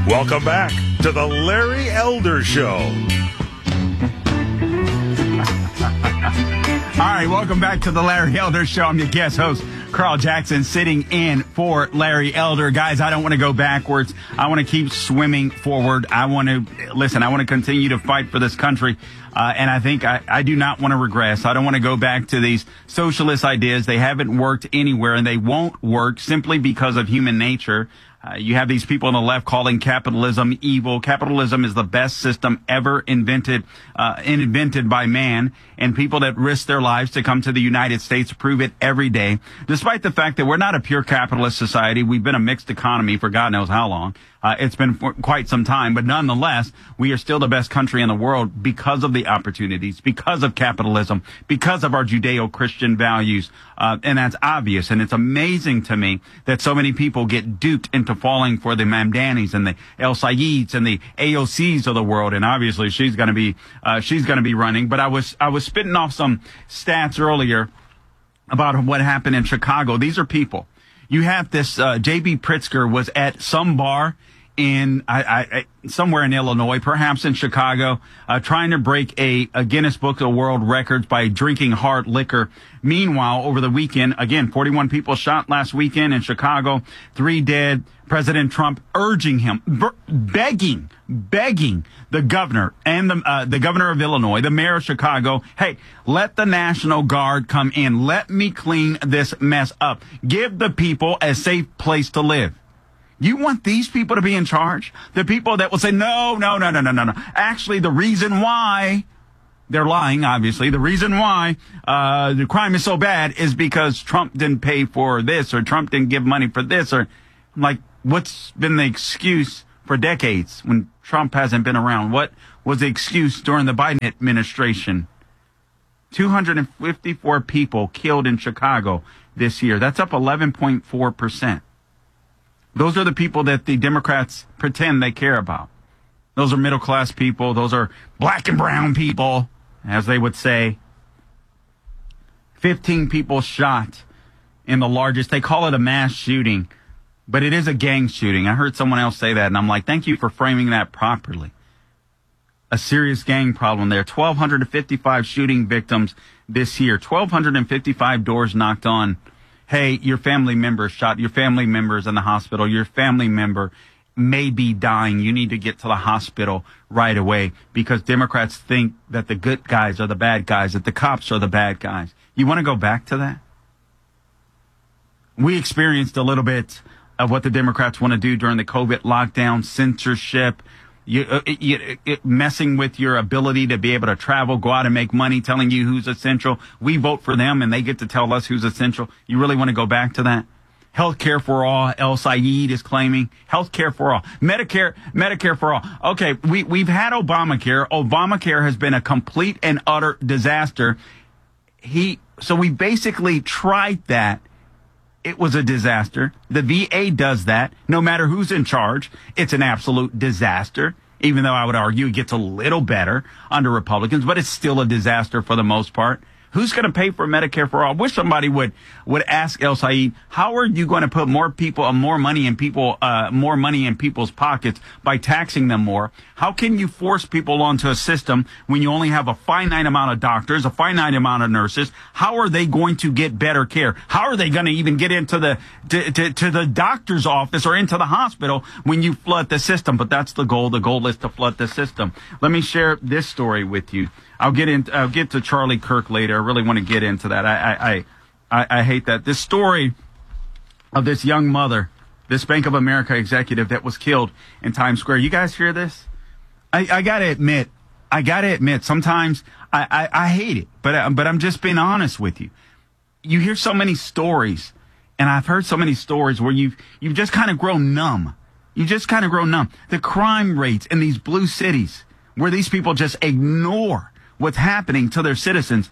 Welcome back to the Larry Elder Show. All right, welcome back to the Larry Elder Show. I'm your guest host, Carl Jackson, sitting in for Larry Elder. Guys, I don't want to go backwards. I want to keep swimming forward. I want to continue to fight for this country. And I think I do not want to regress. I don't want to go back to these socialist ideas. They haven't worked anywhere, and they won't work simply because of human nature. You have these people on the left calling capitalism evil. Capitalism is the best system ever invented by man, and people that risk their lives to come to the United States prove it every day. Despite the fact that we're not a pure capitalist society, we've been a mixed economy for God knows how long. It's been for quite some time, but nonetheless, we are still the best country in the world because of the opportunities, because of capitalism, because of our Judeo-Christian values. And that's obvious. And it's amazing to me that so many people get duped into falling for the Mamdanis and the El Sayeds and the AOCs of the world. And obviously she's going to be running. But I was spitting off some stats earlier about what happened in Chicago. These are people. You have this, J.B. Pritzker was at some bar in, somewhere in Illinois, perhaps in Chicago, trying to break a Guinness Book of World Records by drinking hard liquor. Meanwhile, over the weekend, again, 41 people shot last weekend in Chicago, 3 dead. President Trump urging him, begging the governor and the governor of Illinois, the mayor of Chicago, hey, let the National Guard come in. Let me clean this mess up. Give the people a safe place to live. You want these people to be in charge? The people that will say, no. Actually, the reason why they're lying, obviously, the reason why the crime is so bad is because Trump didn't pay for this, or Trump didn't give money for this, or I'm like, what's been the excuse for decades when Trump hasn't been around? What was the excuse during the Biden administration? 254 people killed in Chicago this year. That's up 11.4%. Those are the people that the Democrats pretend they care about. Those are middle-class people. Those are black and brown people, as they would say. 15 people shot in the largest. They call it a mass shooting, but it is a gang shooting. I heard someone else say that, and I'm like, thank you for framing that properly. A serious gang problem there. 1,255 shooting victims this year. 1,255 doors knocked on. Hey, your family member shot. Your family member is in the hospital. Your family member may be dying. You need to get to the hospital right away, because Democrats think that the good guys are the bad guys, that the cops are the bad guys. You want to go back to that? We experienced a little bit of what the Democrats want to do during the COVID lockdown, censorship, messing with your ability to be able to travel, go out and make money, telling you who's essential. We vote for them and they get to tell us who's essential. You really want to go back to that? Healthcare for all, El Sayed is claiming. Healthcare for all. Medicare for all. Okay, we've had Obamacare. Obamacare has been a complete and utter disaster. So we basically tried that. It was a disaster. The VA does that. No matter who's in charge, it's an absolute disaster. Even though I would argue it gets a little better under Republicans, but it's still a disaster for the most part. Who's going to pay for Medicare for all? I wish somebody would ask El Sayed, how are you going to put more money in people's pockets by taxing them more? How can you force people onto a system when you only have a finite amount of doctors, a finite amount of nurses? How are they going to get better care? How are they going to even get into the doctor's office or into the hospital when you flood the system? But that's the goal. The goal is to flood the system. Let me share this story with you. I'll get to Charlie Kirk later. I really want to get into that. I hate that. This story of this young mother, this Bank of America executive that was killed in Times Square. You guys hear this? I gotta admit, sometimes I hate it, but I'm just being honest with you. You hear so many stories, and I've heard so many stories where you've just kind of grown numb. You just kind of grow numb. The crime rates in these blue cities where these people just ignore what's happening to their citizens.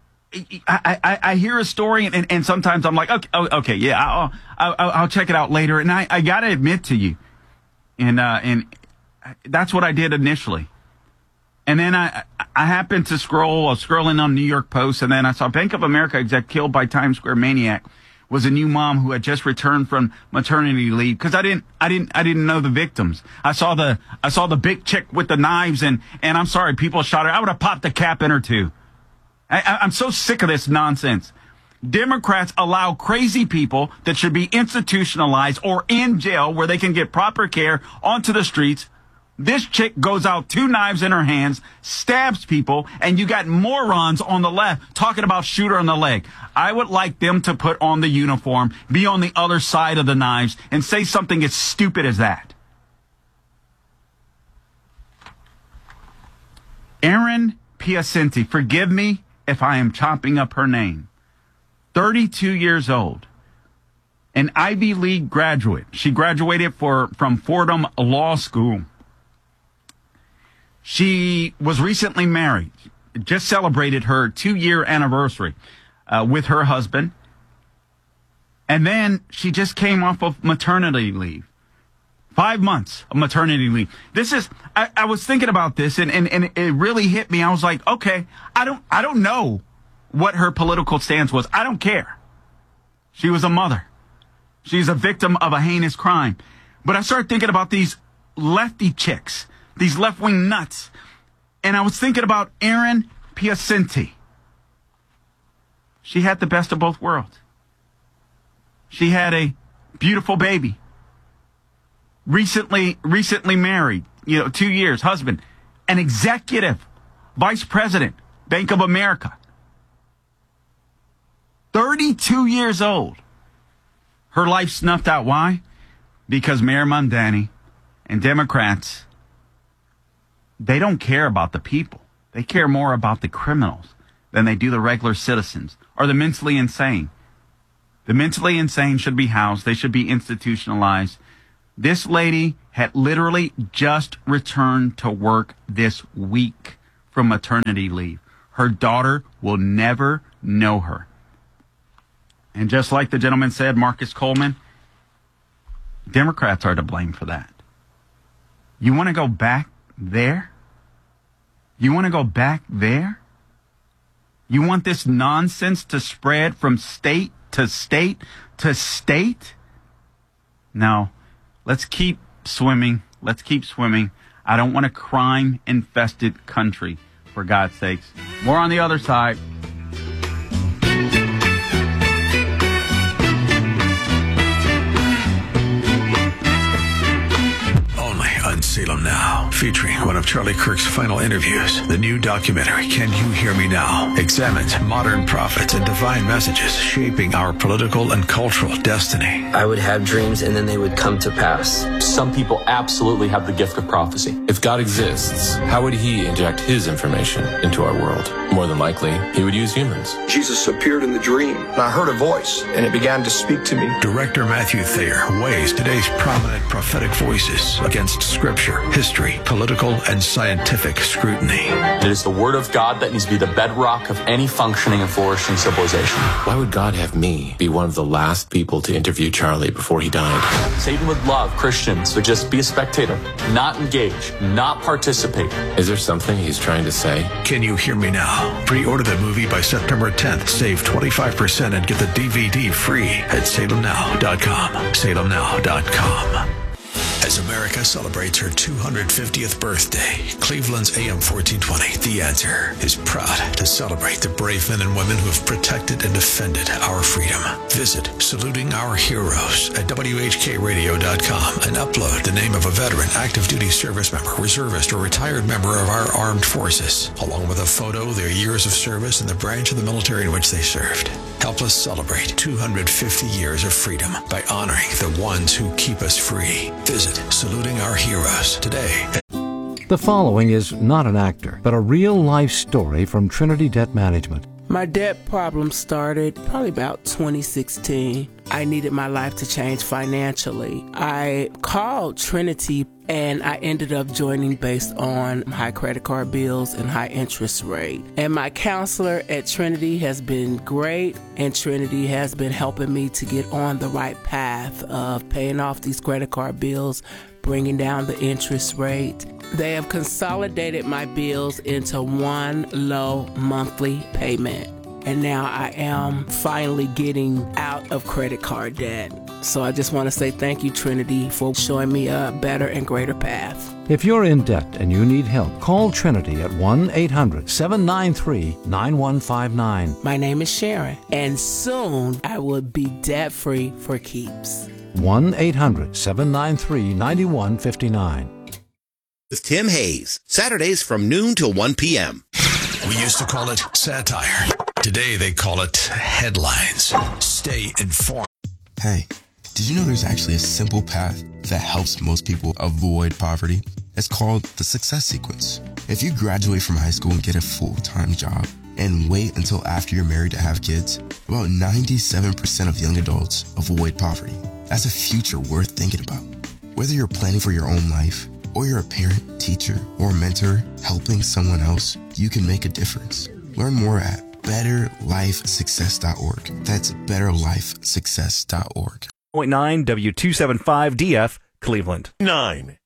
I hear a story and sometimes I'm like, okay, yeah, I'll check it out later. And I gotta admit to you, and that's what I did initially. And then I happened to scrolling on New York Post, and then I saw Bank of America exec killed by Times Square maniac was a new mom who had just returned from maternity leave because I didn't know the victims. I saw the big chick with the knives and I'm sorry, people shot her. I would have popped a cap in her too. I'm so sick of this nonsense. Democrats allow crazy people that should be institutionalized or in jail where they can get proper care onto the streets. This chick goes out, 2 knives in her hands, stabs people, and you got morons on the left talking about shoot her in the leg. I would like them to put on the uniform, be on the other side of the knives, and say something as stupid as that. Erin Piacenti, forgive me if I am chopping up her name. 32 years old, an Ivy League graduate. She graduated from Fordham Law School. She was recently married, just celebrated her 2-year anniversary with her husband. And then she just came off of maternity leave. 5 months of maternity leave. I was thinking about this and it really hit me. I was like, okay, I don't know what her political stance was. I don't care. She was a mother. She's a victim of a heinous crime. But I started thinking about these lefty chicks, these left-wing nuts. And I was thinking about Erin Piacenti. She had the best of both worlds. She had a beautiful baby. Recently married, 2 years, husband, an executive, vice president, Bank of America. 32 years old. Her life snuffed out. Why? Because Mayor Mamdani and Democrats, they don't care about the people. They care more about the criminals than they do the regular citizens or the mentally insane. The mentally insane should be housed. They should be institutionalized. This lady had literally just returned to work this week from maternity leave. Her daughter will never know her. And just like the gentleman said, Marcus Coleman, Democrats are to blame for that. You want to go back there? You want to go back there? You want this nonsense to spread from state to state to state? No. Let's keep swimming. Let's keep swimming. I don't want a crime-infested country, for God's sakes. More on the other side. Salem Now, featuring one of Charlie Kirk's final interviews. The new documentary, Can You Hear Me Now?, examines modern prophets and divine messages shaping our political and cultural destiny. I would have dreams and then they would come to pass. Some people absolutely have the gift of prophecy. If God exists, how would he inject his information into our world? More than likely, he would use humans. Jesus appeared in the dream, and I heard a voice, and it began to speak to me. Director Matthew Thayer weighs today's prominent prophetic voices against Scripture, history, political, and scientific scrutiny. It is the Word of God that needs to be the bedrock of any functioning and flourishing civilization. Why would God have me be one of the last people to interview Charlie before he died? Satan would love Christians to just be a spectator, not engage, not participate. Is there something he's trying to say? Can You Hear Me Now? Pre-order the movie by September 10th. Save 25% and get the DVD free at salemnow.com. salemnow.com. As America celebrates her 250th birthday, Cleveland's AM 1420, The Answer, is proud to celebrate the brave men and women who have protected and defended our freedom. Visit Saluting Our Heroes at WHKRadio.com and upload the name of a veteran, active duty service member, reservist, or retired member of our armed forces, along with a photo, their years of service, and the branch of the military in which they served. Help us celebrate 250 years of freedom by honoring the ones who keep us free. Visit Saluting Our Heroes today. The following is not an actor, but a real-life story from Trinity Debt Management. My debt problem started probably about 2016. I needed my life to change financially. I called Trinity and I ended up joining based on high credit card bills and high interest rate. And my counselor at Trinity has been great, and Trinity has been helping me to get on the right path of paying off these credit card bills, bringing down the interest rate. They have consolidated my bills into one low monthly payment. and now I am finally getting out of credit card debt. So I just want to say thank you, Trinity, for showing me a better and greater path. If you're in debt and you need help, call Trinity at 1-800-793-9159. My name is Sharon, and soon I will be debt-free for keeps. 1-800-793-9159. With Tim Hayes, Saturdays from noon till 1 p.m. We used to call it satire. Today they call it headlines. Stay informed. Hey, did you know there's actually a simple path that helps most people avoid poverty? It's called the Success Sequence. If you graduate from high school and get a full-time job and wait until after you're married to have kids, about 97% of young adults avoid poverty. That's a future worth thinking about. Whether you're planning for your own life, or you're a parent, teacher, or mentor helping someone else, you can make a difference. Learn more at betterlifesuccess.org. That's betterlifesuccess.org. 0.9 W275DF, Cleveland. 9.